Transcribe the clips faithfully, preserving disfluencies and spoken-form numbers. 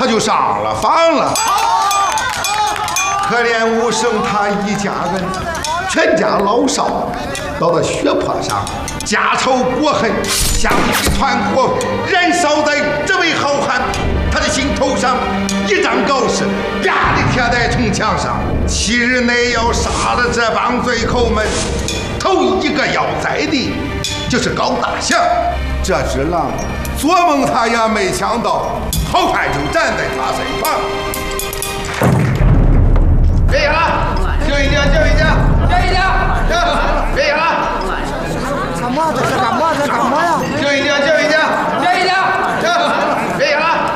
他就上了访了。可怜武生他一家人，全家老少倒在血泊上，家仇国恨像一团火燃烧在这位好汉他的心头上。一张告示啪的贴在城墙上，七日内要杀了这帮罪寇们。头一个要宰的就是高大祥。这只狼做梦他也没想到，好快就站在他身旁。别下了，救一救，救一救，救一救，救！别下了。 干嘛这是干嘛这干嘛呀？ 救一救，救一救，救一救，救！别下了。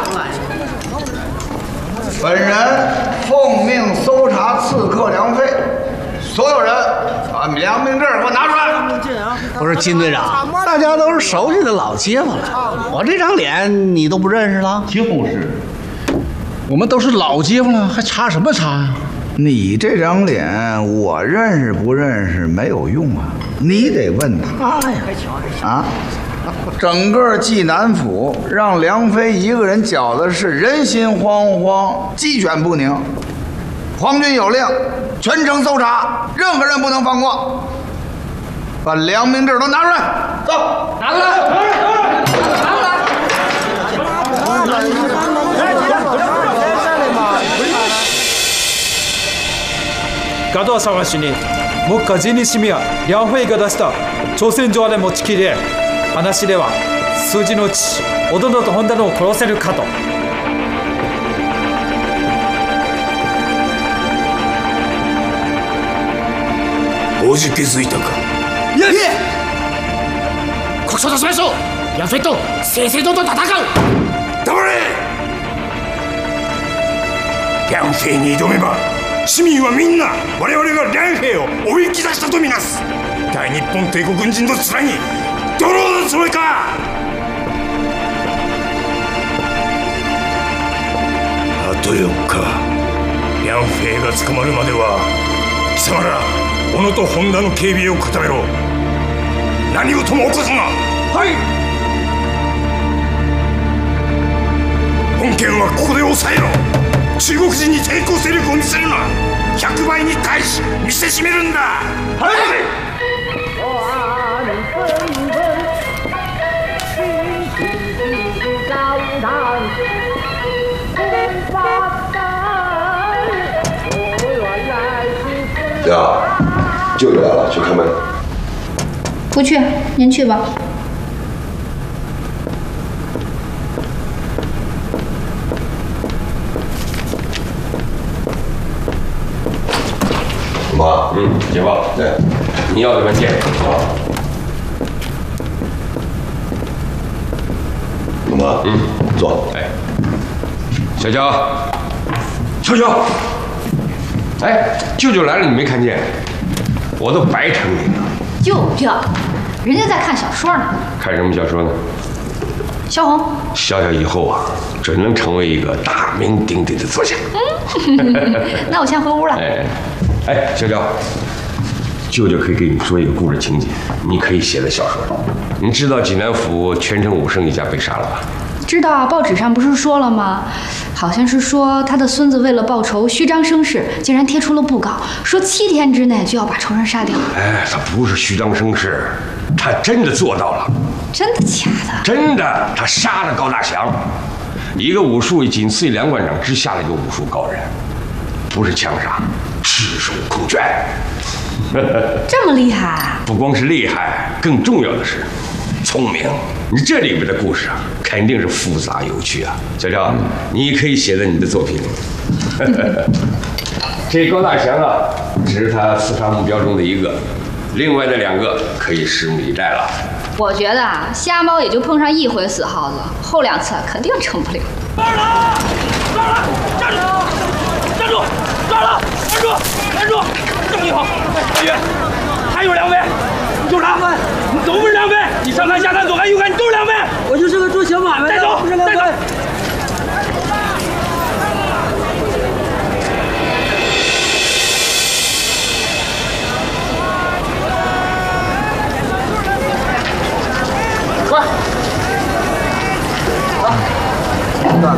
本人奉命搜查刺客梁飞，所有人把良民证给我拿出来。 不是金队长，大家都是熟悉的老街坊了，我这张脸你都不认识了？ 就是我们都是老街坊了，还查什么查呀？ 你这张脸，我认识不认识没有用啊，你得问他呀。啊，整个济南府让梁飞一个人搅的是人心惶惶，鸡犬不宁。皇军有令，全城搜查，任何人不能放过。把良民证都拿出来，走， 拿过来，拿过来，拿过来。 ガドア探しに目下人力市民は梁フェイが出した朝鮮上で持ちきりで話では数字のうちオドノとホンダノを殺せるかと。 おじ気づいたか。いえ国書出しましょう。梁フェイと正々堂々と戦う。黙れ。梁フェイに挑めば市民はみんな我々が梁兵をおびき出したとみなす。大日本帝国軍人の面に泥のつもりか。あとよっか梁兵が捕まるまでは貴様ら小野と本田の警備を固めろ。何事も起こすな。はい。本県はここで抑えろ。中国人に抵抗勢力を見せるな。ひゃくばいに対し見せしめるんだ。はい。 呀，舅舅来了，去开门。 不去，您去吧。 妈， 嗯，姐夫， 对， 你要怎么见啊？ 妈，嗯，坐。 哎，小娇，小娇，哎，舅舅来了，你没看见？我都白成你了。 舅舅，人家在看小说呢。 看什么小说呢？ 萧红。 小小以后啊，准能成为一个大名鼎鼎的作家。 嗯，那我先回屋了。 哎。哎，小娇，舅舅可以给你说一个故事情节，你可以写在小说里。你知道济南府全城武生一家被杀了吧？ 知道啊，报纸上不是说了吗？好像是说他的孙子为了报仇，虚张声势，竟然贴出了布告，说七天之内就要把仇人杀掉。 哎，他不是虚张声势，他真的做到了。 真的假的？ 真的，他杀了高大祥，一个武术仅次于梁馆长之下的一个武术高人，不是枪杀。赤手空拳， 这么厉害？ 不光是厉害，更重要的是聪明。你这里边的故事啊，肯定是复杂有趣啊。小赵，你可以写在你的作品里。这高大祥啊，只是他刺杀目标中的一个，另外的两个可以拭目以待了。 我觉得啊，瞎猫也就碰上一回死耗子，后两次肯定成不了。 抓了！抓了！站住！站住！抓了！拦住！拦住！正义好，大约还有梁飞，你就是他，你都不是梁飞，你上山下山左看右看，你都是梁飞。 我就是个做小买卖的， 带走， 不是梁飞。